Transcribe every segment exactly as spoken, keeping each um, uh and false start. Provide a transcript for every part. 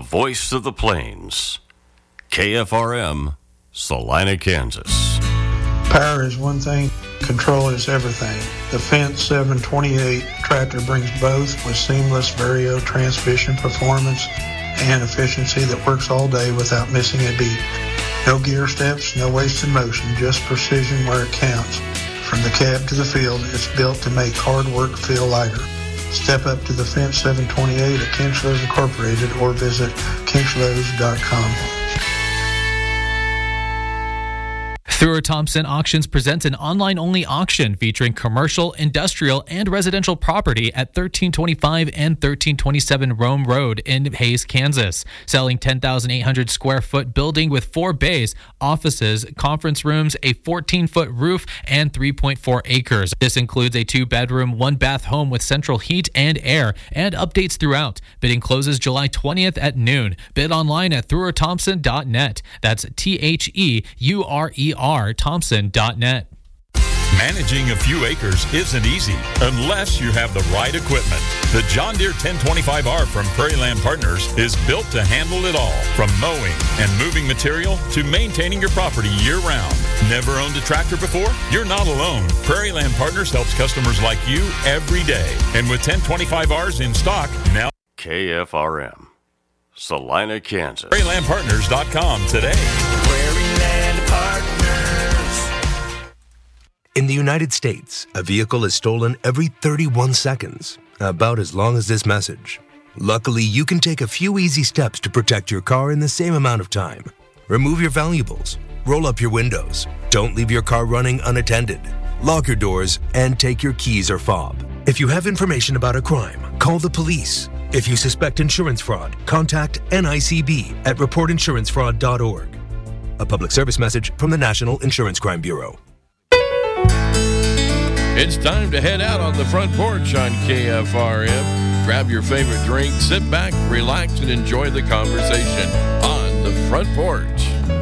voice of the plains. K F R M, Salina, Kansas. Power is one thing, control is everything. The Fendt seven twenty-eight tractor brings both with seamless Vario transmission performance and efficiency that works all day without missing a beat. No gear steps, no wasted motion, just precision where it counts. From the cab to the field, it's built to make hard work feel lighter. Step up to the Fendt seven twenty-eight at Kinchlows Incorporated or visit kinchlows dot com. Thurr Thompson Auctions presents an online-only auction featuring commercial, industrial, and residential property at thirteen twenty-five and thirteen twenty-seven Rome Road in Hays, Kansas. Selling ten thousand eight hundred square foot building with four bays, offices, conference rooms, a fourteen foot roof, and three point four acres. This includes a two-bedroom, one-bath home with central heat and air, and updates throughout. Bidding closes July twentieth at noon. Bid online at thurr thompson dot net. That's T H E U R E R Thompson dot net. Managing a few acres isn't easy unless you have the right equipment. The John Deere ten twenty-five R from Prairie Land Partners is built to handle it all, from mowing and moving material to maintaining your property year-round. Never owned a tractor before? You're not alone. Prairie Land Partners helps customers like you every day. And with ten twenty-five Rs in stock, now K F R M, Salina, Kansas. prairie land partners dot com today. Prairie Land Partners. In the United States, a vehicle is stolen every thirty-one seconds, about as long as this message. Luckily, you can take a few easy steps to protect your car in the same amount of time. Remove your valuables, roll up your windows, don't leave your car running unattended, lock your doors, and take your keys or fob. If you have information about a crime, call the police. If you suspect insurance fraud, contact N I C B at report insurance fraud dot org. A public service message from the National Insurance Crime Bureau. It's time to head out on the front porch on K F R M. Grab your favorite drink, sit back, relax, and enjoy the conversation on the front porch.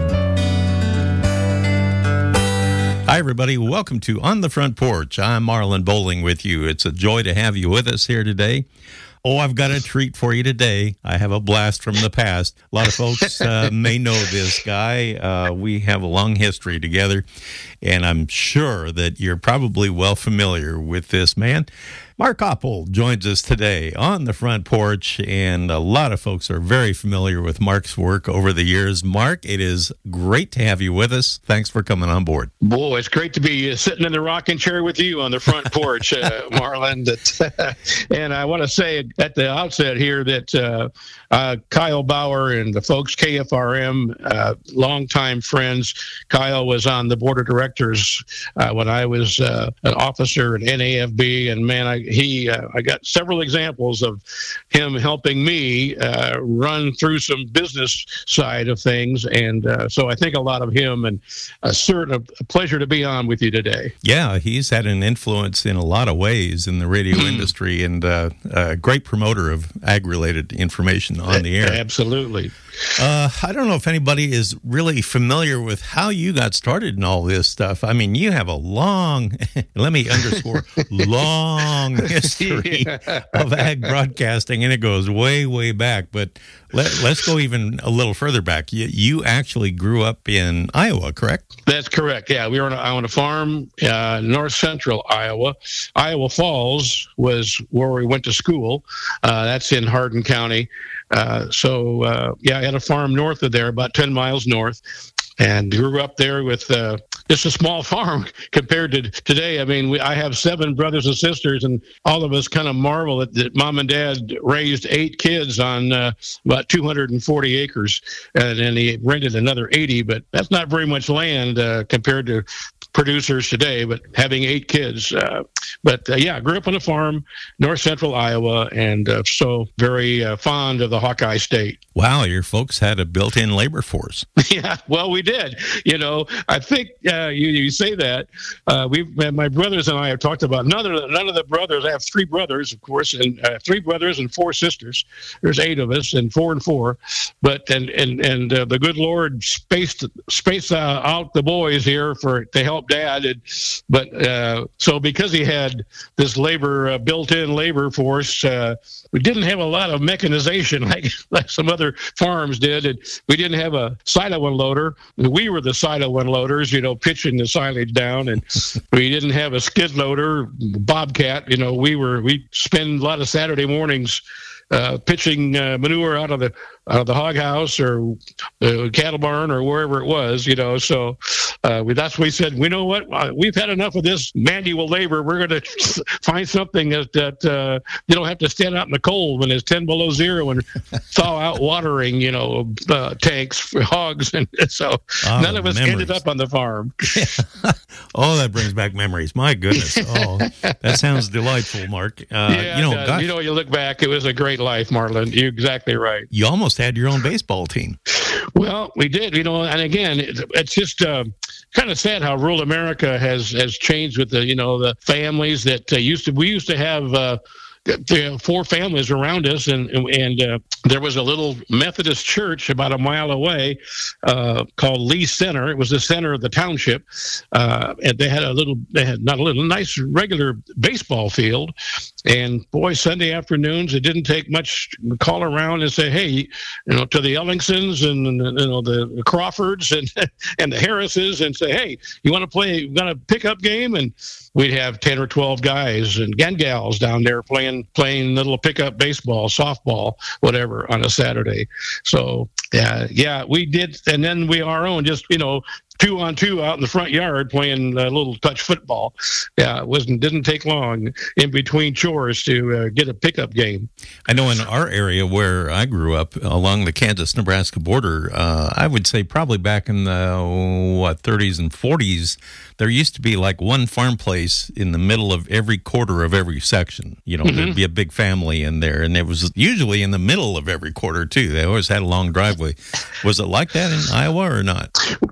Hi, everybody. Welcome to On the Front Porch. I'm Marlon Bowling with you. It's a joy to have you with us here today. Oh, I've got a treat for you today. I have a blast from the past. A lot of folks uh, may know this guy. Uh, we have a long history together, and I'm sure that you're probably well familiar with this man. Mark Oppold joins us today on the front porch, and a lot of folks are very familiar with Mark's work over the years. Mark, it is great to have you with us. Thanks for coming on board. Boy, it's great to be uh, sitting in the rocking chair with you on the front porch, uh, Marlon. That, and I want to say at the outset here that uh, uh, Kyle Bauer and the folks K F R M, uh, longtime friends. Kyle was on the board of directors uh, when I was uh, an officer at N A F B, and man, I He, uh, I got several examples of him helping me uh, run through some business side of things, and uh, so I think a lot of him, and a certain a pleasure to be on with you today. Yeah, he's had an influence in a lot of ways in the radio industry, and uh, a great promoter of ag-related information on the air. Absolutely. Uh, I don't know if anybody is really familiar with how you got started in all this stuff. I mean, you have a long, let me underscore, long history yeah. of ag broadcasting, and it goes way, way back. But let, let's go even a little further back. You, you actually grew up in Iowa, correct? That's correct. Yeah, we were on a, on a farm, uh, north central Iowa. Iowa Falls was where we went to school. Uh, that's in Hardin County. Uh, so, uh, yeah, I had a farm north of there, about ten miles north, and grew up there with uh, just a small farm compared to today. I mean, we, I have seven brothers and sisters, and all of us kind of marvel that, that mom and dad raised eight kids on uh, about two hundred forty acres, and then he rented another eighty, but that's not very much land uh, compared to producers today, but having eight kids. Uh, but uh, yeah, grew up on a farm, north central Iowa, and uh, so very uh, fond of the Hawkeye State. Wow, your folks had a built-in labor force. Yeah, well, we did. You know, I think uh, you, you say that. Uh, we, my brothers and I have talked about none of the, none of the brothers. I have three brothers, of course, and uh, three brothers and four sisters. There's eight of us, and four and four. But and and and uh, the good Lord spaced spaced uh, out the boys here for to help help Dad. And, but uh, so because he had this labor, uh, built-in labor force, uh, we didn't have a lot of mechanization like, like some other farms did. And we didn't have a silo unloader. We were the silo unloaders, you know, pitching the silage down. And we didn't have a skid loader, Bobcat. You know, we were, we spend a lot of Saturday mornings Uh, pitching uh, manure out of the out of the hog house or the cattle barn or wherever it was, you know. So uh, we, that's what we said. We know what we've had enough of this manual labor. We're going to find something that that uh, you don't have to stand out in the cold when it's ten below zero and thaw out watering, you know, uh, tanks for hogs. And so oh, none of us memories. ended up on the farm. Oh, that brings back memories. My goodness. Oh, that sounds delightful, Mark. Uh, yeah, you know, gosh, you know, you look back, it was a great life, Marlon. You're exactly right. You almost had your own baseball team. Well, we did, you know, and again, it, it's just uh, kind of sad how rural America has has changed with the, you know, the families that uh, used to, we used to have uh, the four families around us, and and uh, there was a little Methodist church about a mile away uh, called Lee Center. It was the center of the township, uh, and they had a little, they had not a little nice regular baseball field. And boy, Sunday afternoons, it didn't take much to call around and say, hey, you know, to the Ellingsons and, you know, the Crawfords and and the Harrises, and say, hey, you want to play, you want a pickup game? And we'd have ten or twelve guys and, and gals down there playing playing little pickup baseball, softball, whatever, on a Saturday. So yeah, yeah, we did, and then we our own just, you know, two on two out in the front yard playing a little touch football. Yeah, it wasn't didn't take long in between chores to uh, get a pickup game. I know in our area where I grew up along the Kansas-Nebraska border, uh, I would say probably back in the what thirties and forties, there used to be like one farm place in the middle of every quarter of every section. You know, mm-hmm. There'd be a big family in there, and it was usually in the middle of every quarter too. They always had a long driveway. Was it like that in Iowa or not?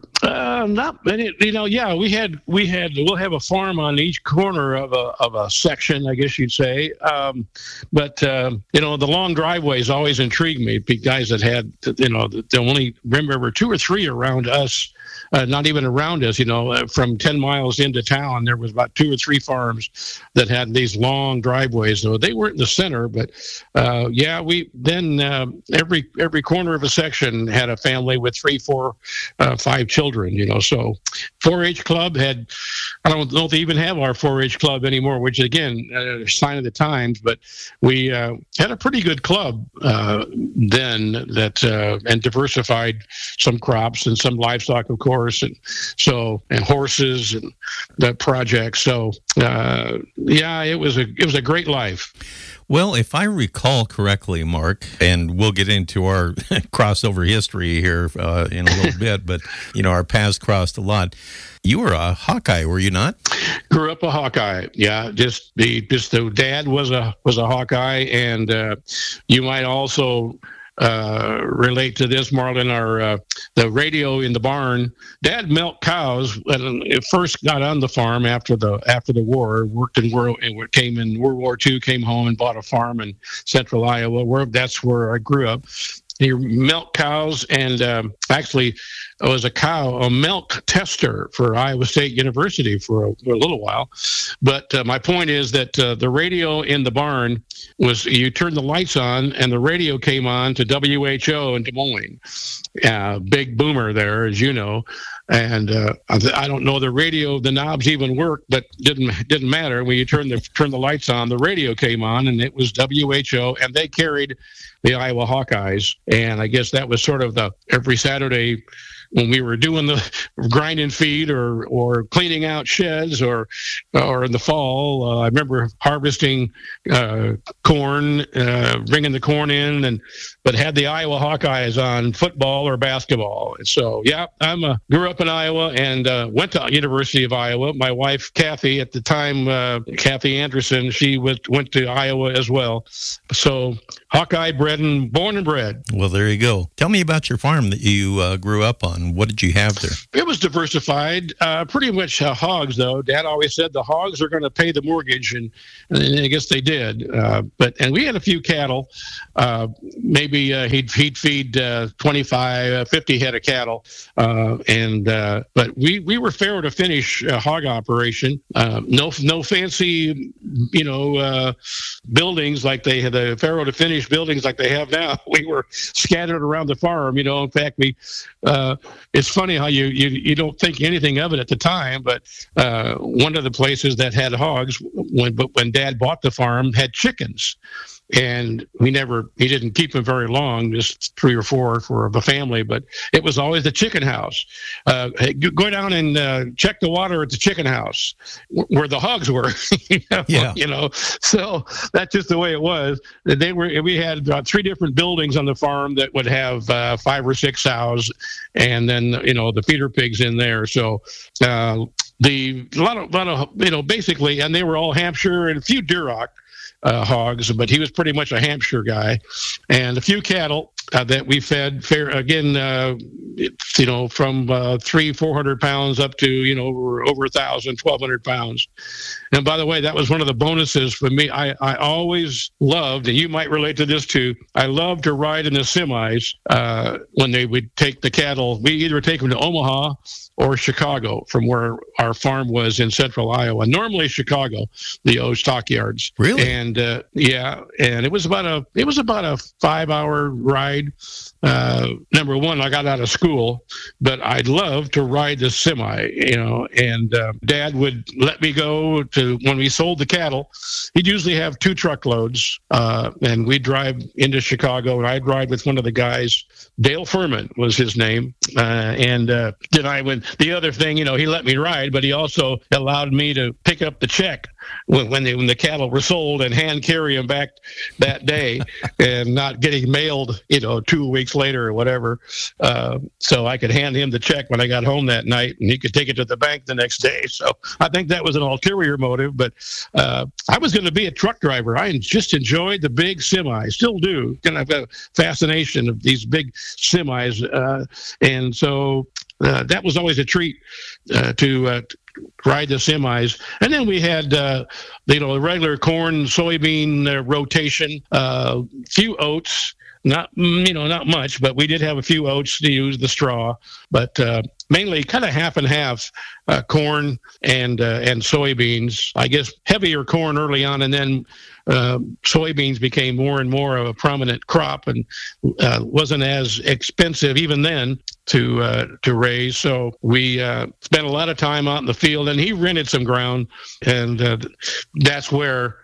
Uh, not, you know, yeah, we had, we had, we'll have a farm on each corner of a, of a section, I guess you'd say. Um, but, uh, you know, the long driveways always intrigued me. Guys that had, you know, the only, remember, two or three around us, uh, not even around us, you know, uh, from ten miles into town, there was about two or three farms that had these long driveways. So they weren't in the center, but, uh, yeah, we, then, uh, every, every corner of a section had a family with three, four, uh, five children, you know. So four H club had, I don't know if they even have our four H club anymore, which again, a sign of the times, but we uh, had a pretty good club uh, then that, uh, and diversified some crops and some livestock, of course, and so, and horses and that project. So uh, yeah, it was a, it was a great life. Well, if I recall correctly, Mark, and we'll get into our crossover history here uh, in a little bit, but, you know, our paths crossed a lot. You were a Hawkeye, were you not? Grew up a Hawkeye, yeah. Just the just the dad was a was a Hawkeye, and uh, you might also uh, relate to this, Marlon. Our uh, the radio in the barn. Dad milked cows when it first got on the farm after the after the war. Worked in world and came in World War Two. Came home and bought a farm in central Iowa. Where that's where I grew up. He milked cows, and um, actually was a cow, a milk tester for Iowa State University for a, for a little while. But uh, my point is that uh, the radio in the barn was, you turned the lights on, and the radio came on to W H O in Des Moines. Uh, big boomer there, as you know. And uh, I don't know the radio, the knobs even worked, but didn't didn't matter. When you turn the turn the lights on, the radio came on, and it was W H O, and they carried the Iowa Hawkeyes. And I guess that was sort of the every Saturday when we were doing the grinding feed or or cleaning out sheds, or or in the fall. Uh, I remember harvesting uh, corn, uh, bringing the corn in, and but had the Iowa Hawkeyes on football or basketball. And so, yeah, I'm a, grew up in Iowa and uh, went to University of Iowa. My wife, Kathy, at the time, uh, Kathy Anderson, she went, went to Iowa as well. So Hawkeye bred and born and bred. Well, there you go. Tell me about your farm that you uh, grew up on. and what did you have there? It was diversified, uh, pretty much uh, hogs, though. Dad always said the hogs are going to pay the mortgage, and, and I guess they did. Uh, but and we had a few cattle. Uh, maybe uh, he'd he'd feed uh, twenty-five, fifty head of cattle, uh, and uh, but we we were farrow to finish uh, hog operation. Uh, no no fancy, you know, uh, buildings like they had the farrow to finish buildings like they have now. We were scattered around the farm. You know, in fact, we. Uh, it's funny how you, you you don't think anything of it at the time, but uh, one of the places that had hogs when but when Dad bought the farm had chickens. And we never, he didn't keep them very long, just three or four for the family, but it was always the chicken house. Uh, hey, go down and uh, check the water at the chicken house where the hogs were. you know, yeah. You know, so that's just the way it was. They were, we had uh, three different buildings on the farm that would have uh, five or six sows, and then, you know, the feeder pigs in there. So, uh, the, a lot of, lot of, you know, basically, and they were all Hampshire and a few Duroc. Uh, hogs, but he was pretty much a Hampshire guy, and a few cattle uh, that we fed. Fair again, uh, it's, you know, from uh, three, four hundred pounds up to you know over, over a thousand, twelve hundred pounds. And by the way, that was one of the bonuses for me. I, I always loved, and you might relate to this too. I loved to ride in the semis uh, when they would take the cattle. We either take them to Omaha or Chicago from where our farm was in central Iowa. Normally Chicago, the O stockyards. Really? And uh, yeah, and it was about a it was about a five hour ride. Uh, number one, I got out of school, but I'd love to ride the semi, you know. And uh, Dad would let me go to when we sold the cattle. He'd usually have two truckloads, uh, and we'd drive into Chicago, and I'd ride with one of the guys. Dale Furman was his name, uh, and uh, then I would. The other thing, you know, he let me ride, but he also allowed me to pick up the check when when, they, when the cattle were sold and hand carry them back that day, and not getting mailed, you know, two weeks later or whatever. Uh, so I could hand him the check when I got home that night, and he could take it to the bank the next day. So I think that was an ulterior motive, but uh, I was going to be a truck driver. I just enjoyed the big semis, still do. Kind of a fascination of these big semis, uh, and so. Uh, that was always a treat uh, to uh, ride the semis. And then we had, uh, you know, the regular corn, soybean uh, rotation, a uh, few oats, not, you know, not much, but we did have a few oats to use the straw, but uh, mainly kind of half and half uh, corn and uh, and soybeans. I guess heavier corn early on, and then uh, soybeans became more and more of a prominent crop, and uh, wasn't as expensive even then to uh, to raise. So we uh, spent a lot of time out in the field, and he rented some ground, and uh, that's where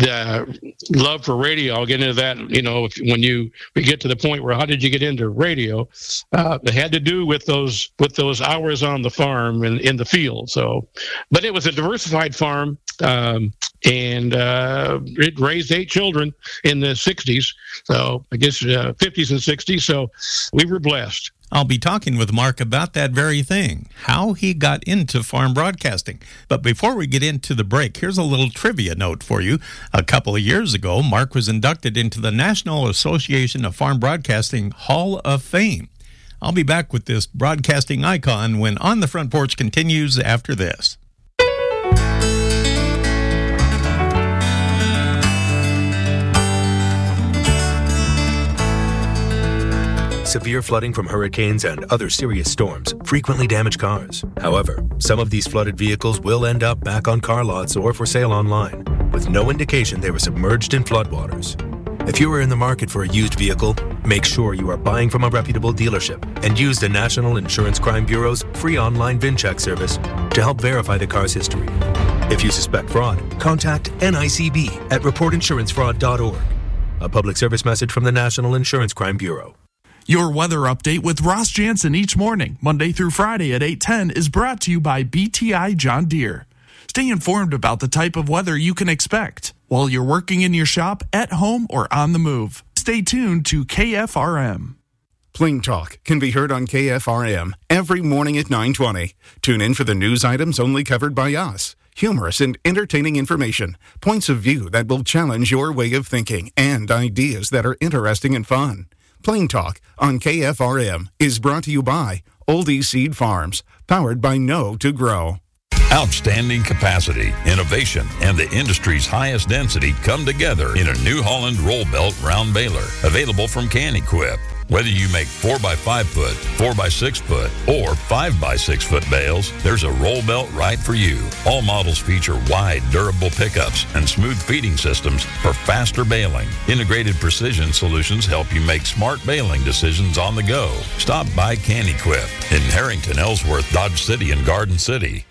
the love for radio, I'll get into that, you know, if, when you we get to the point where how did you get into radio, uh, it had to do with those with those hours on the farm and in the field. So, but it was a diversified farm, um, and uh, it raised eight children in the sixties. So I guess uh, fifties and sixties. So we were blessed. I'll be talking with Mark about that very thing, how he got into farm broadcasting. But before we get into the break, here's a little trivia note for you. A couple of years ago, Mark was inducted into the National Association of Farm Broadcasting Hall of Fame. I'll be back with this broadcasting icon when On the Front Porch continues after this. Severe flooding from hurricanes and other serious storms frequently damage cars. However, some of these flooded vehicles will end up back on car lots or for sale online, with no indication they were submerged in floodwaters. If you are in the market for a used vehicle, make sure you are buying from a reputable dealership and use the National Insurance Crime Bureau's free online VIN check service to help verify the car's history. If you suspect fraud, contact N I C B at report insurance fraud dot org. A public service message from the National Insurance Crime Bureau. Your weather update with Ross Jansen each morning, Monday through Friday at eight ten, is brought to you by B T I John Deere. Stay informed about the type of weather you can expect while you're working in your shop, at home, or on the move. Stay tuned to K F R M. Plain Talk can be heard on K F R M every morning at nine twenty. Tune in for the news items only covered by us. Humorous and entertaining information, points of view that will challenge your way of thinking, and ideas that are interesting and fun. Plain Talk on K F R M is brought to you by Oldie Seed Farms, powered by Know to Grow. Outstanding capacity, innovation, and the industry's highest density come together in a New Holland roll belt round baler, available from Can-Equip. Whether you make four by five foot, four by six foot, or five by six foot bales, there's a roll belt right for you. All models feature wide, durable pickups and smooth feeding systems for faster baling. Integrated precision solutions help you make smart baling decisions on the go. Stop by Can-Equip in Harrington, Ellsworth, Dodge City, and Garden City.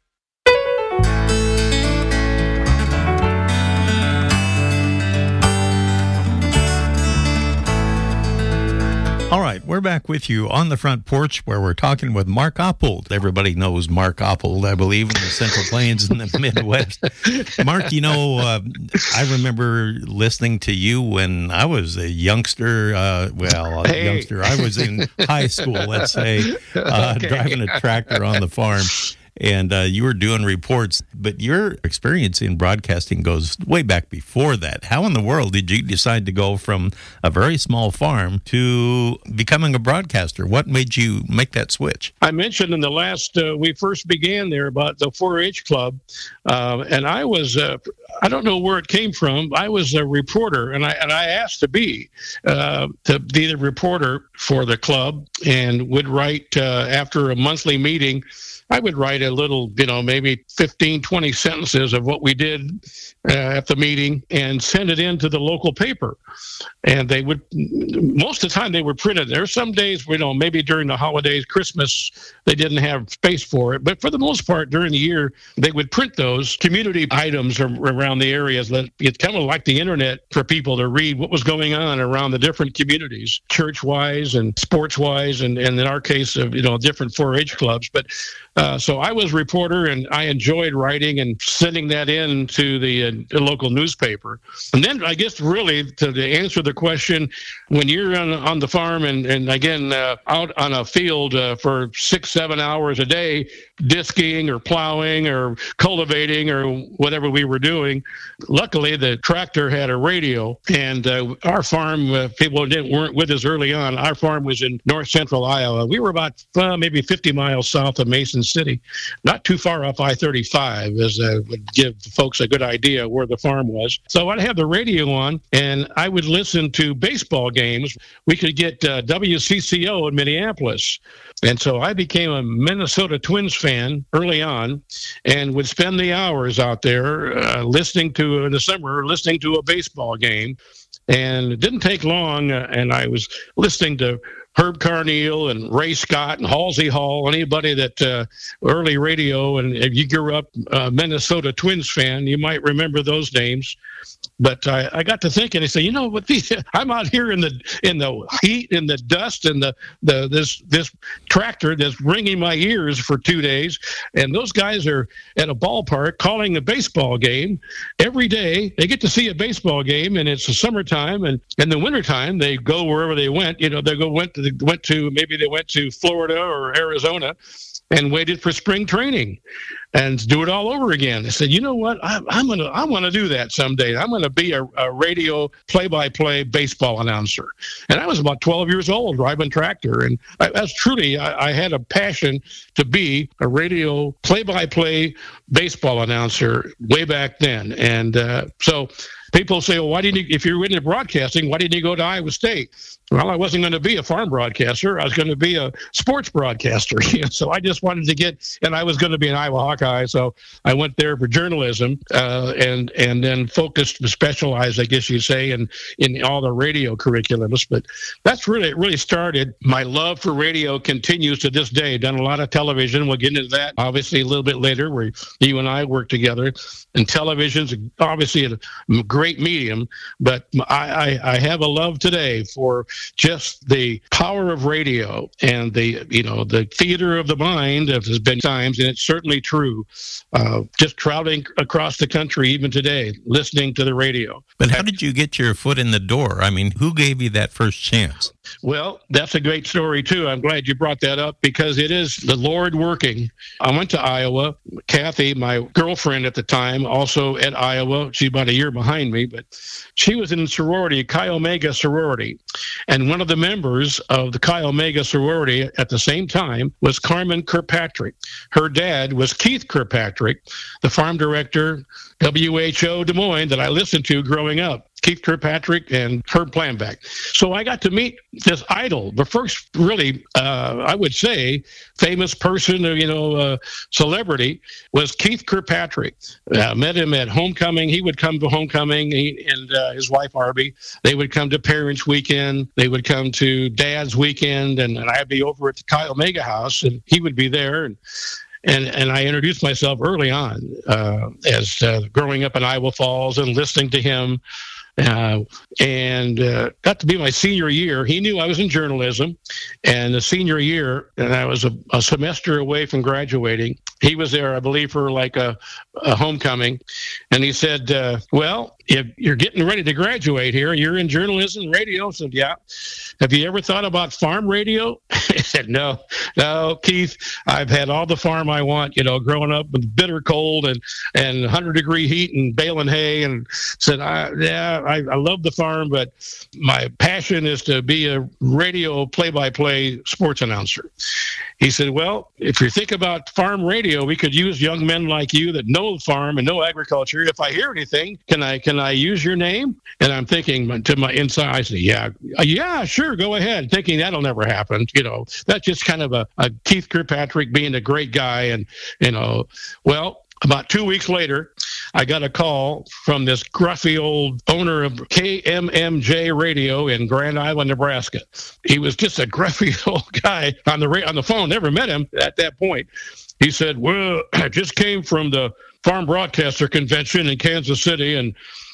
All right, we're back with you on the front porch where we're talking with Mark Oppold. Everybody knows Mark Oppold, I believe, in the Central Plains and the Midwest. Mark, you know, uh, I remember listening to you when I was a youngster. Uh, well, a hey. youngster. I was in high school, let's say, uh, okay. driving a tractor on the farm. And uh, you were doing reports, but your experience in broadcasting goes way back before that. How in the world did you decide to go from a very small farm to becoming a broadcaster? What made you make that switch? I mentioned in the last, uh, we first began there about the four H Club, uh, and I was, uh, I don't know where it came from. I was a reporter, and I and I asked to be uh, to be the reporter for the club, and would write uh, after a monthly meeting. I would write a little, you know, maybe fifteen, twenty sentences of what we did uh, at the meeting and send it in to the local paper. And they would, most of the time they were printed. There were some days, you know, maybe during the holidays, Christmas, they didn't have space for it. But for the most part, during the year, they would print those community items around the areas. That it's kind of like the internet for people to read what was going on around the different communities, church-wise and sports-wise, and, and in our case, of, you know, different four H clubs. But Uh, so I was a reporter, and I enjoyed writing and sending that in to the, uh, the local newspaper. And then I guess really to, to answer the question, when you're on, on the farm and, and again, uh, out on a field uh, for six, seven hours a day, disking or plowing or cultivating or whatever we were doing, luckily the tractor had a radio, and uh, our farm, uh, people didn't, weren't with us early on. Our farm was in north central Iowa. We were about uh, maybe fifty miles south of Mason City, not too far off I thirty-five, as uh, would give folks a good idea where the farm was. So I'd have the radio on, and I would listen to baseball games. We could get uh, W C C O in Minneapolis. And so I became a Minnesota Twins fan early on, and would spend the hours out there uh, listening to, in the summer, listening to a baseball game. And it didn't take long, uh, and I was listening to Herb Carneal and Ray Scott and Halsey Hall, anybody that uh, early radio, and if you grew up a Minnesota Twins fan, you might remember those names. But I, I got to thinking, I said, you know what? I'm out here in the in the heat, in the dust, and the, the this this tractor that's ringing my ears for two days, and those guys are at a ballpark calling a baseball game every day. They get to see a baseball game, and it's the summertime, and in the wintertime they go wherever they went. You know, they go went to went to maybe they went to Florida or Arizona, and waited for spring training and do it all over again. I said, you know what? I, I'm gonna, I want to do that someday. I'm going to be a, a radio play-by-play baseball announcer. And I was about twelve years old driving tractor, and I, that's truly, I, I had a passion to be a radio play-by-play baseball announcer way back then. And uh, so people say, well, why didn't you, if you're into broadcasting, why didn't you go to Iowa State? Well, I wasn't going to be a farm broadcaster. I was going to be a sports broadcaster. So I just wanted to get, and I was going to be an Iowa Hawkeye. So I went there for journalism, uh, and and then focused, specialized, I guess you'd say, in, in all the radio curriculums. But that's really, it really started. My love for radio continues to this day. Done a lot of television. We'll get into that, obviously, a little bit later, where you and I work together. And television's obviously a great medium, but I, I, I have a love today for just the power of radio and the, you know, the theater of the mind, as has been times, and it's certainly true. Uh, just traveling across the country, even today, listening to the radio. But how did you get your foot in the door? I mean, who gave you that first chance? Well, that's a great story, too. I'm glad you brought that up because it is the Lord working. I went to Iowa. Kathy, my girlfriend at the time, also at Iowa. She's about a year behind me, but she was in sorority, Chi Omega sorority. And one of the members of the Chi Omega sorority at the same time was Carmen Kirkpatrick. Her dad was Keith Kirkpatrick, the farm director, W H O Des Moines, that I listened to growing up. Keith Kirkpatrick and Herb Planbeck. So I got to meet this idol, the first really, uh, I would say, famous person, you know, uh, celebrity, was Keith Kirkpatrick. Uh, met him at homecoming. He would come to homecoming, he, and uh, his wife, Arby. They would come to Parents Weekend. They would come to Dad's Weekend, and, and I'd be over at the Chi Omega house, and he would be there. And And and I introduced myself early on uh, as uh, growing up in Iowa Falls and listening to him. Uh, and uh, got to be my senior year. He knew I was in journalism, and the senior year, and I was a, a semester away from graduating. He was there, I believe, for like a, a homecoming, and he said, uh, well, if you're getting ready to graduate here, you're in journalism and radio. I said, yeah. Have you ever thought about farm radio? I said, no, no, Keith, I've had all the farm I want, you know, growing up with bitter cold and, and one hundred degree heat and baling hay, and said, I, yeah, I, I love the farm, but my passion is to be a radio play-by-play sports announcer. He said, well, if you think about farm radio, we could use young men like you that know farm and know agriculture. If I hear anything, can I can I use your name? And I'm thinking to my inside, I said, yeah, yeah, sure, go ahead. Thinking that'll never happen. You know, that's just kind of a, a Keith Kirkpatrick being a great guy. And, you know, well, about two weeks later, I got a call from this gruffy old owner of K M M J Radio in Grand Island, Nebraska. He was just a gruffy old guy on the on the phone. Never met him at that point. He said, well, I just came from the Farm Broadcaster Convention in Kansas City, and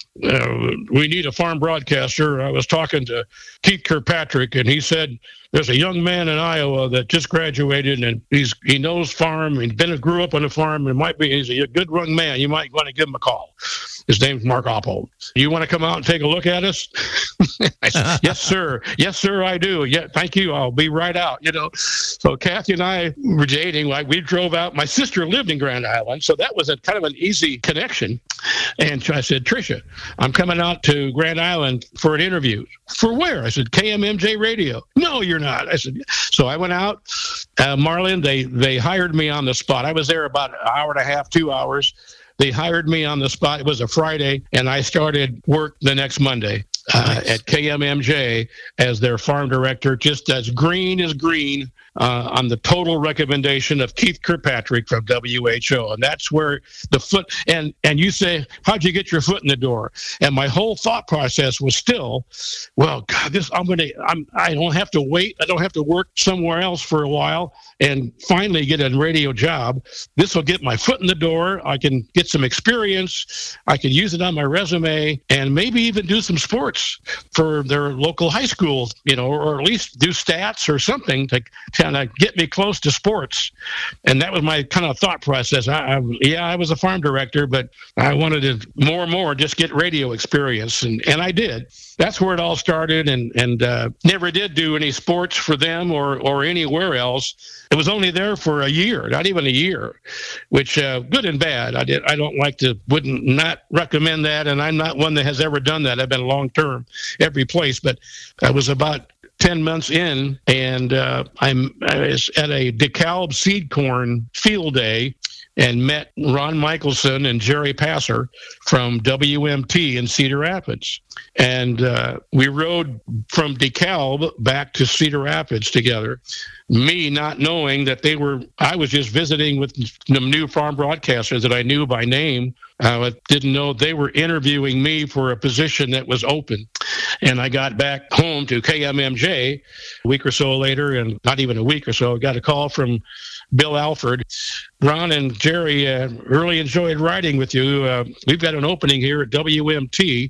uh, we need a farm broadcaster. I was talking to Keith Kirkpatrick, and he said, there's a young man in Iowa that just graduated, and he's he knows farm. He's been grew up on a farm, and might be he's a good young man. You might want to give him a call. His name's Mark Oppold. You want to come out and take a look at us? I said, yes, sir. Yes, sir, I do. Yeah, thank you. I'll be right out. You know. So Kathy and I were dating. Like we drove out. My sister lived in Grand Island, so that was a kind of an easy connection. And I said, Tricia, I'm coming out to Grand Island for an interview. For where? I said, K M M J Radio. No, you're not. I said, so I went out. Uh, Marlin, they they hired me on the spot. I was there about an hour and a half, two hours. They hired me on the spot. It was a Friday, and I started work the next Monday uh, nice. at K M M J as their farm director, just as green as green uh, on the total recommendation of Keith Kirkpatrick from W H O. And that's where the foot, and, and you say, how'd you get your foot in the door? And my whole thought process was still, well, God, this, I'm going to, I'm, I don't have to wait. I don't have to work somewhere else for a while and finally get a radio job. This will get my foot in the door. I can get some experience. I can use it on my resume and maybe even do some sports for their local high school, you know, or at least do stats or something to kind of get me close to sports. And that was my kind of thought process. I, I, yeah, I was a farm director, but I wanted to more and more just get radio experience. And, and I did. That's where it all started, and, and uh, never did do any sports for them or, or anywhere else. It was only there for a year, not even a year, which uh, good and bad. I did. I don't like to, wouldn't not recommend that, and I'm not one that has ever done that. I've been long term every place, but I was about ten months in, and uh, I'm I was at a DeKalb seed corn field day and met Ron Michelson and Jerry Passer from W M T in Cedar Rapids. And uh, we rode from DeKalb back to Cedar Rapids together, me not knowing that they were, I was just visiting with the new farm broadcasters that I knew by name. I didn't know they were interviewing me for a position that was open. And I got back home to K M M J a week or so later, and not even a week or so, I got a call from Bill Alford. Ron and Jerry uh, really enjoyed riding with you. Uh, we've got an opening here at W M T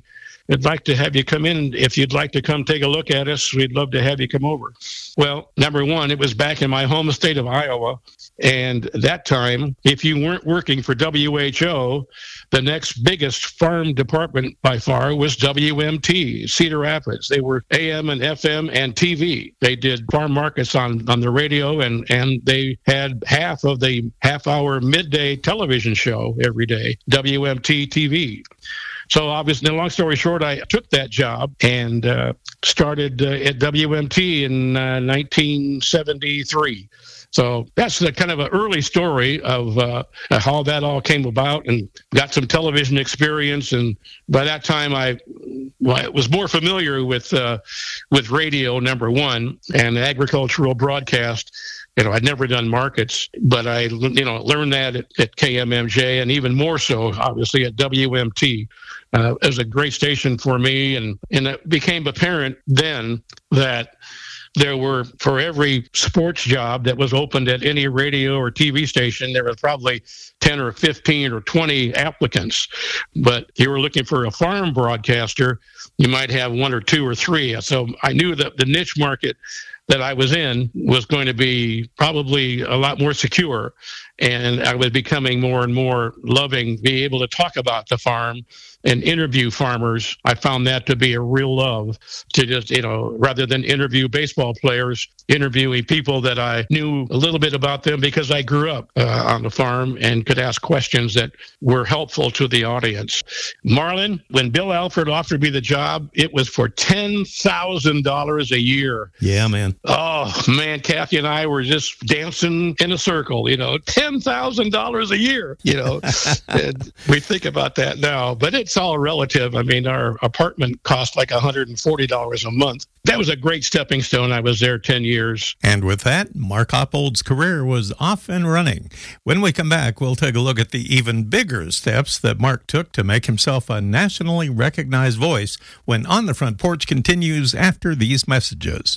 I'd like to have you come in. If you'd like to come take a look at us, we'd love to have you come over. Well, number one, it was back in my home state of Iowa. And at that time, if you weren't working for W H O, the next biggest farm department by far was W M T, Cedar Rapids. They were A M and F M and T V. They did farm markets on, on the radio, and, and they had half of the half-hour midday television show every day, W M T T V. So obviously, long story short, I took that job and uh, started uh, at W M T in uh, nineteen seventy-three. So that's the kind of an early story of uh, how that all came about, and got some television experience. And by that time, I, well, I was more familiar with uh, with radio, number one, and agricultural broadcast. You know, I'd never done markets, but I, you know, learned that at, at K M M J, and even more so, obviously, at W M T. Uh, it was a great station for me, and, and it became apparent then that there were, for every sports job that was opened at any radio or T V station, there were probably ten or fifteen or twenty applicants. But if you were looking for a farm broadcaster, you might have one or two or three. So I knew that the niche market that I was in was going to be probably a lot more secure. And I was becoming more and more loving, being able to talk about the farm and interview farmers. I found that to be a real love, to just, you know, rather than interview baseball players, interviewing people that I knew a little bit about them because I grew up uh, on the farm and could ask questions that were helpful to the audience. Marlon, when Bill Alford offered me the job, it was for ten thousand dollars a year. Yeah, man. Oh, man, Kathy and I were just dancing in a circle, you know, ten thousand dollars a year, you know. And we think about that now, but it's all relative. I mean, our apartment cost like one hundred forty dollars a month. That was a great stepping stone. I was there ten years. And with that, Mark Oppold's career was off and running. When we come back, we'll take a look at the even bigger steps that Mark took to make himself a nationally recognized voice when On the Front Porch continues after these messages.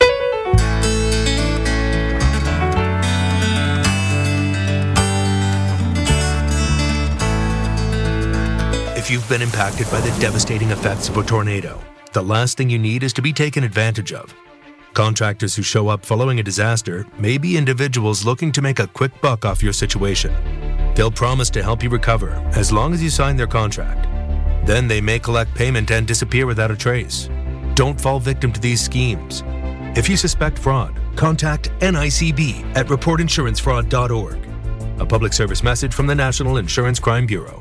If you've been impacted by the devastating effects of a tornado, the last thing you need is to be taken advantage of. Contractors who show up following a disaster may be individuals looking to make a quick buck off your situation. They'll promise to help you recover as long as you sign their contract. Then they may collect payment and disappear without a trace. Don't fall victim to these schemes. If you suspect fraud, contact N I C B at report insurance fraud dot org. A public service message from the National Insurance Crime Bureau.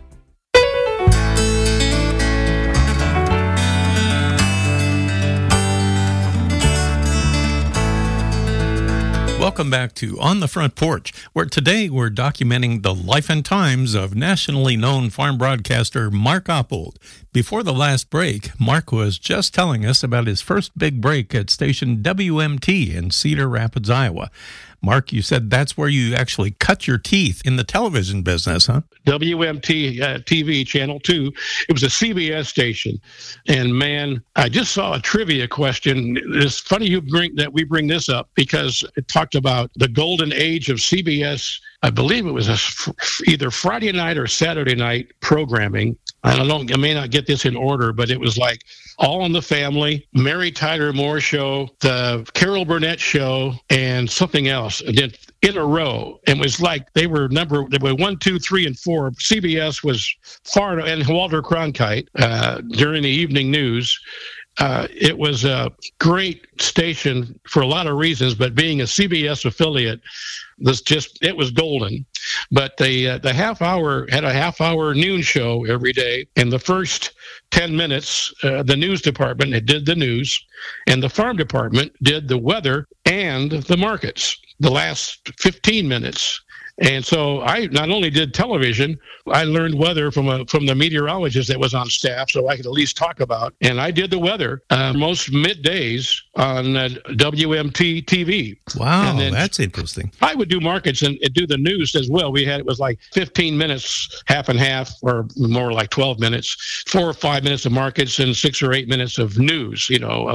Welcome back to On the Front Porch, where today we're documenting the life and times of nationally known farm broadcaster Mark Oppold. Before the last break, Mark was just telling us about his first big break at station W M T in Cedar Rapids, Iowa. Mark, you said that's where you actually cut your teeth in the television business, huh? W M T uh, T V, Channel two. It was a C B S station. And, man, I just saw a trivia question. It's funny you bring that we bring this up because it talked about the golden age of C B S. I believe it was a, either Friday night or Saturday night programming. I don't, I may not get this in order, but it was like All in the Family, Mary Tyler Moore Show, the Carol Burnett Show, and something else. And then in a row. And it was like they were number, they were one, two, three, and four. C B S was far, and Walter Cronkite uh, during the evening news. Uh, it was a great station for a lot of reasons, but being a C B S affiliate was just, it was golden. But the uh, the half hour had a half hour noon show every day. In the first ten minutes, uh, the news department did the news, and the farm department did the weather and the markets. The last fifteen minutes. And so I not only did television, I learned weather from a, from the meteorologist that was on staff, so I could at least talk about. And I did the weather uh, most middays on uh, W M T T V. Wow, that's interesting. I would do markets and, and do the news as well. We had, it was like fifteen minutes, half and half, or more like twelve minutes, four or five minutes of markets and six or eight minutes of news, you know, of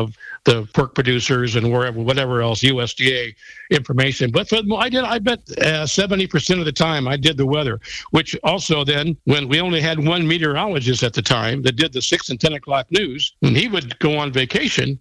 the pork producers and wherever, whatever else, U S D A information. But for, I did, I bet uh, seventy percent of the time I did the weather, which also then, when we only had one meteorologist at the time that did the six and ten o'clock news, when he would go on vacation,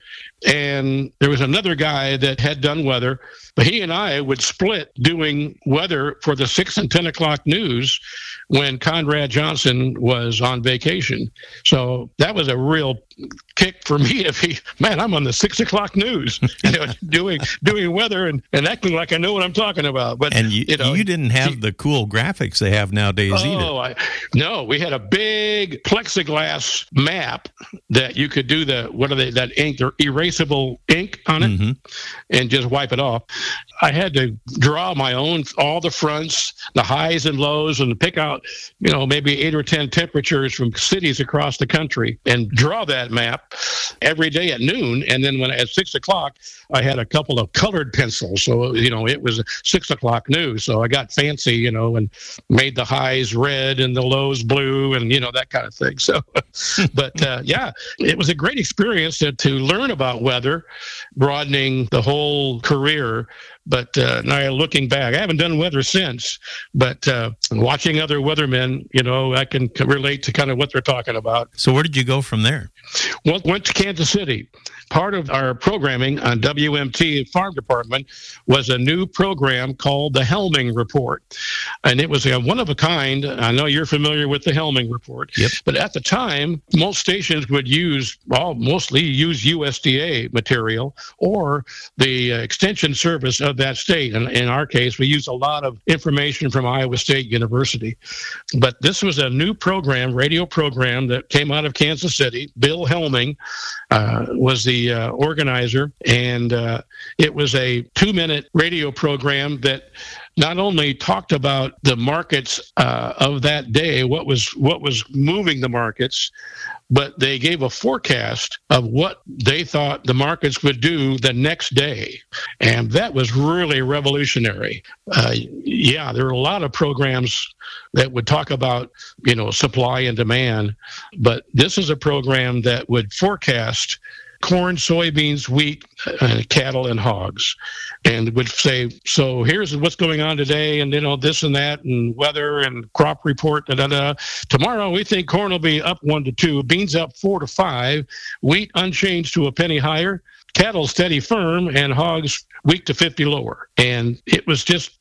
and there was another guy that had done weather, but he and I would split doing weather for the six and ten o'clock news when Conrad Johnson was on vacation. So that was a real kick for me to be, man, I'm on the six o'clock news, you know, doing doing weather and, and acting like I know what I'm talking about. But and you, you, know, you didn't have he, the cool graphics they have nowadays oh, either. I, no, we had a big plexiglass map that you could do the what are they that ink, or erasable ink on it, mm-hmm. and just wipe it off. I had to draw my own, all the fronts, the highs and lows, and pick out, you know, maybe eight or ten temperatures from cities across the country and draw that map every day at noon. And then when at six o'clock, I had a couple of colored pencils. So, you know, it was six o'clock news. So I got fancy, you know, and made the highs red and the lows blue and, you know, that kind of thing. So, but uh, yeah, it was a great experience to, to learn about weather, broadening the whole career. But uh, now looking back, I haven't done weather since, but uh, watching other weathermen, you know, I can relate to kind of what they're talking about. So where did you go from there? Well, went to Kansas City. Part of our programming on W M T Farm Department was a new program called the Helming Report. And it was a one of a kind. I know you're familiar with the Helming Report. Yep. But at the time, most stations would use, well, mostly use U S D A material or the uh, extension service of that state. And in our case, we used a lot of information from Iowa State University. But this was a new program, radio program that came out of Kansas City. Bill Helming uh, was the uh, organizer, and uh, it was a two-minute radio program that not only talked about the markets uh, of that day, what was what was moving the markets, but they gave a forecast of what they thought the markets would do the next day. And that was really revolutionary. Uh, yeah, there were a lot of programs that would talk about, you know, supply and demand, but this is a program that would forecast corn, soybeans, wheat, uh, cattle, and hogs, and would say, so here's what's going on today, and, you know, this and that, and weather and crop report, da, da, da. Tomorrow we think corn will be up one to two, beans up four to five, wheat unchanged to a penny higher, cattle steady firm, and hogs weak to fifty lower. And it was just,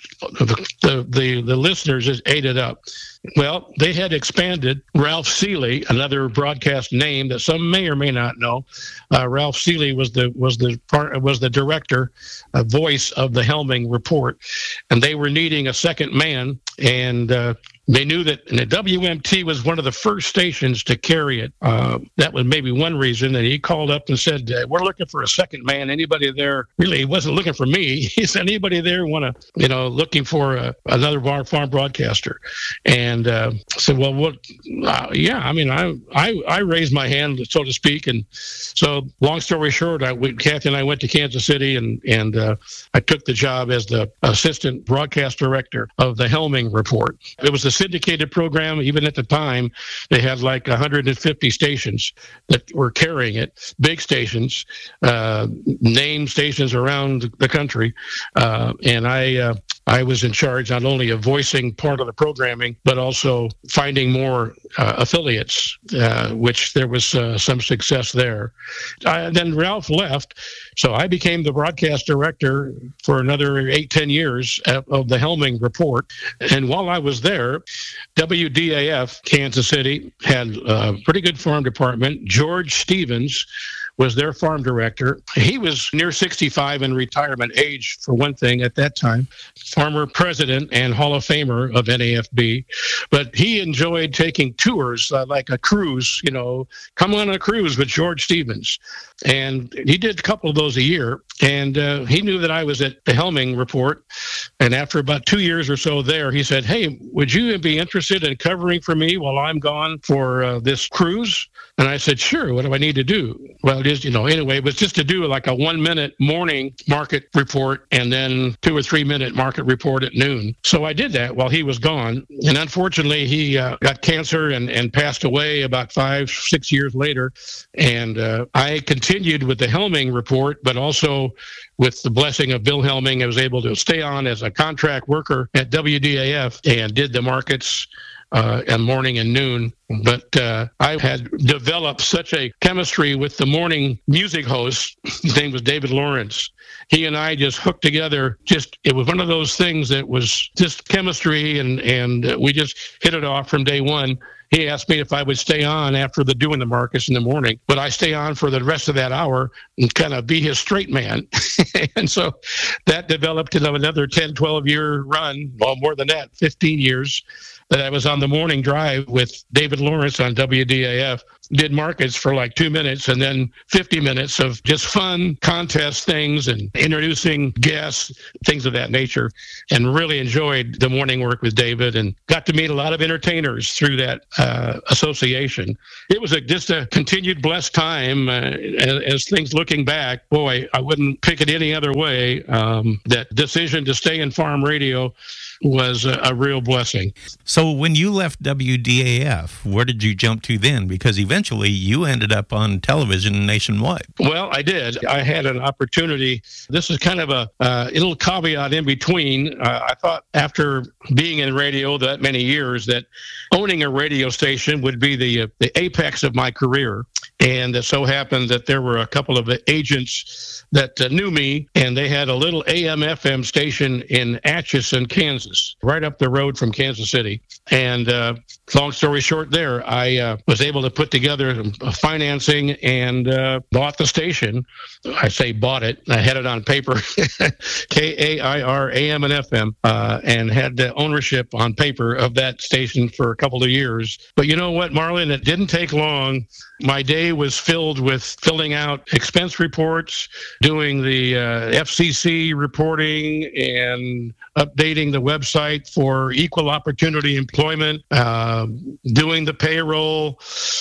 the the, the listeners just ate it up. Well, they had expanded. Ralph Seeley, another broadcast name that some may or may not know, uh, Ralph Seeley was the was the part, was the director, uh, voice of the Helming Report, and they were needing a second man, and uh, they knew that and the W M T was one of the first stations to carry it. Uh, that was maybe one reason. And he called up and said, uh, "We're looking for a second man. Anybody there?" Really, he wasn't looking for me. He said, "Anybody there want to, you know, looking for a, another bar, farm broadcaster?" And uh, I said, "Well, what? Uh, yeah, I mean, I, I I raised my hand, so to speak." And so, long story short, I we, Kathy and I went to Kansas City, and and uh, I took the job as the assistant broadcast director of the Helming Report. It was a syndicated program. Even at the time, they had like one hundred fifty stations that were carrying it, big stations, uh, name stations around the country. Uh, and I uh, I was in charge not only of voicing part of the programming, but also finding more uh, affiliates, uh, which there was uh, some success there. I, then Ralph left, so I became the broadcast director for another eight, ten years of the Helming Report. And while I was there, W D A F Kansas City had a pretty good farm department. George Stevens was their farm director. He was near sixty-five in retirement age, for one thing, at that time. Former president and Hall of Famer of N A F B. But he enjoyed taking tours, uh, like a cruise, you know, come on a cruise with George Stevens. And he did a couple of those a year. And uh, he knew that I was at the Helming Report. And after about two years or so there, he said, hey, would you be interested in covering for me while I'm gone for uh, this cruise? And I said, sure, what do I need to do? Well, it is, you know, anyway, it was just to do like a one minute morning market report and then two or three minute market report at noon. So I did that while he was gone. And unfortunately, he uh, got cancer and, and passed away about five, six years later. And uh, I continued with the Helming Report, but also with the blessing of Bill Helming, I was able to stay on as a contract worker at W D A F and did the markets uh, and morning and noon. But uh, I had developed such a chemistry with the morning music host. His name was David Lawrence. He and I just hooked together. Just it was one of those things that was just chemistry, and and we just hit it off from day one. He asked me if I would stay on after the doing the markets in the morning, but I stay on for the rest of that hour and kind of be his straight man. And so that developed into another ten, twelve year run, well, more than that, fifteen years that I was on the morning drive with David Lawrence on W D A F. Did markets for like two minutes and then fifty minutes of just fun contest things and introducing guests, things of that nature, and really enjoyed the morning work with David and got to meet a lot of entertainers through that uh, association. It was a, just a continued blessed time uh, as, as things looking back. Boy, I wouldn't pick it any other way. Um, that decision to stay in farm radio was a, a real blessing. So when you left W D A F, where did you jump to then? Because eventually you ended up on television nationwide. Well, I did. I had an opportunity. This is kind of a uh, little caveat in between. Uh, I thought after being in radio that many years that owning a radio station would be the uh, the apex of my career. And it so happened that there were a couple of agents that uh, knew me, and they had a little A M F M station in Atchison, Kansas, right up the road from Kansas City. And uh, long story short there, I uh, was able to put together financing and uh, bought the station. I say bought it. I had it on paper, K A I R A M and F M, uh, and had the ownership on paper of that station for a couple of years. But you know what, Marlon? It didn't take long. My day was filled with filling out expense reports, doing the uh, F C C reporting, and updating the website for equal opportunity employment, uh, doing the payroll,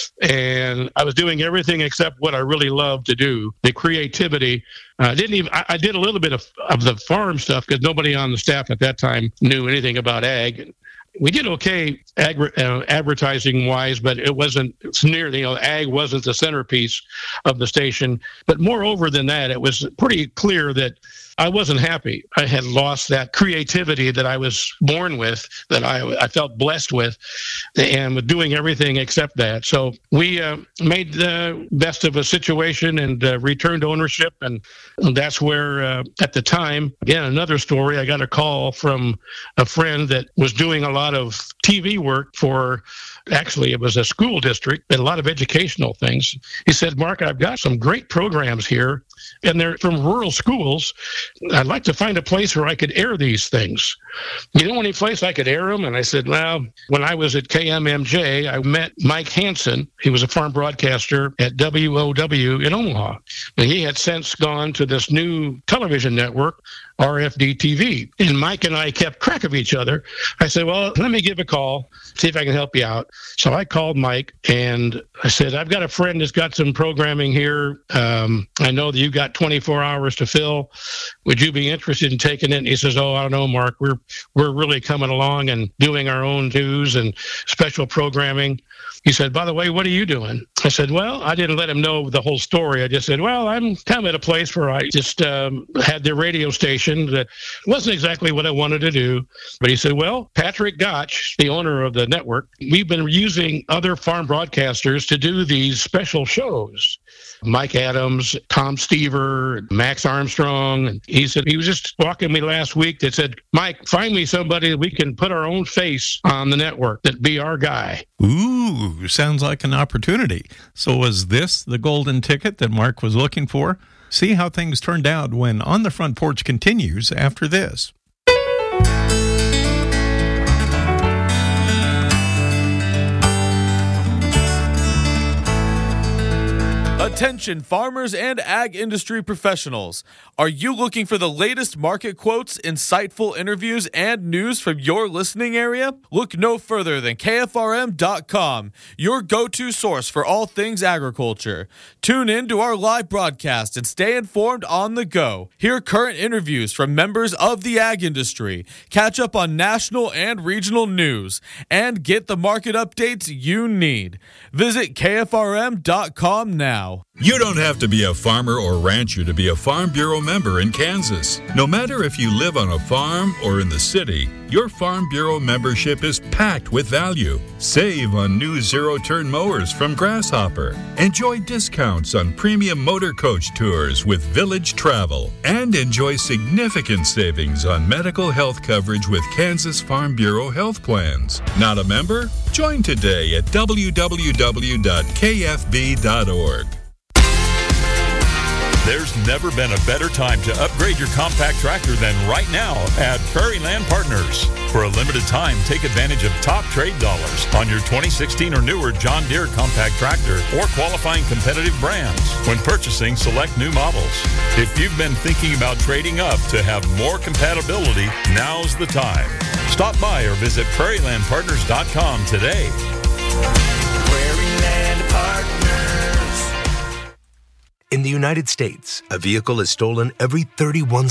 and I was doing everything except what I really love to do, the creativity. I uh, didn't even. I, I did a little bit of of the farm stuff because nobody on the staff at that time knew anything about ag. We did okay agri- uh, advertising-wise, but it wasn't it's nearly, you know, ag wasn't the centerpiece of the station. But moreover than that, it was pretty clear that I wasn't happy. I had lost that creativity that I was born with, that I, I felt blessed with, and was doing everything except that. So we uh, made the best of a situation and uh, returned ownership, and that's where, uh, at the time, again, another story, I got a call from a friend that was doing a lot of T V work for, actually, it was a school district, and a lot of educational things. He said, Mark, I've got some great programs here, and they're from rural schools. I'd like to find a place where I could air these things. You know any place I could air them? And I said, well, when I was at K M M J, I met Mike Hansen. He was a farm broadcaster at W O W in Omaha. And he had since gone to this new television network, R F D T V. And Mike and I kept track of each other. I said, well, let me give a call, see if I can help you out. So I called Mike and I said, I've got a friend that's got some programming here. Um, I know that you've got twenty-four hours to fill. Would you be interested in taking it? And he says, oh, I don't know, Mark. We're we're really coming along and doing our own news and special programming. He said, by the way, what are you doing? I said, well, I didn't let him know the whole story. I just said, well, I'm kind of at a place where I just um, had the radio station that wasn't exactly what I wanted to do. But he said, well, Patrick Gotch, the owner of the network, we've been using other farm broadcasters to do these special shows. Mike Adams, Tom Stever, Max Armstrong. And he said, he was just walking me last week that said, Mike, find me somebody that we can put our own face on the network, that'd be our guy. Ooh, sounds like an opportunity. So was this the golden ticket that Mark was looking for? See how things turned out when On the Front Porch continues after this. Attention farmers and ag industry professionals. Are you looking for the latest market quotes, insightful interviews, and news from your listening area? Look no further than K F R M dot com, your go-to source for all things agriculture. Tune in to our live broadcast and stay informed on the go. Hear current interviews from members of the ag industry, catch up on national and regional news, and get the market updates you need. Visit K F R M dot com now. You don't have to be a farmer or rancher to be a Farm Bureau member in Kansas. No matter if you live on a farm or in the city, your Farm Bureau membership is packed with value. Save on new zero-turn mowers from Grasshopper. Enjoy discounts on premium motor coach tours with Village Travel. And enjoy significant savings on medical health coverage with Kansas Farm Bureau health plans. Not a member? Join today at w w w dot k f b dot org. There's never been a better time to upgrade your compact tractor than right now at Prairie Land Partners. For a limited time, take advantage of top trade dollars on your twenty sixteen or newer John Deere compact tractor or qualifying competitive brands when purchasing select new models. If you've been thinking about trading up to have more compatibility, now's the time. Stop by or visit prairie land partners dot com today. Prairie Land Partners. In the United States, a vehicle is stolen every thirty-one